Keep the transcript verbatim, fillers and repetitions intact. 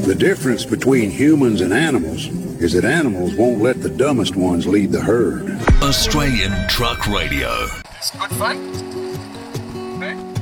The difference between humans and animals is that animals won't let the dumbest ones lead the herd. Australian Truck Radio. It's good fun. Right?